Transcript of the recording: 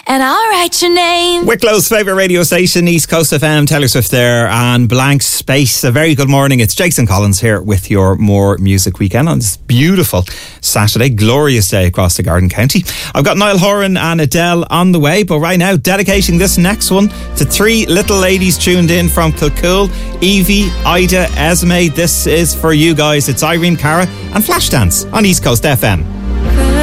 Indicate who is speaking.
Speaker 1: and I'll write your name.
Speaker 2: Wicklow's favourite radio station, East Coast FM, Taylor Swift there, and Blank Space. A very good morning. It's Jason Collins here with your More Music Weekend on this beautiful Saturday, glorious day across the Garden County. I've got Niall Horan and Adele on the way, but right now, dedicating this next one to three little ladies tuned in from Kilcool: Evie, Ida, Esme. This is for you guys. It's Irene Cara and Flashdance on East Coast FM.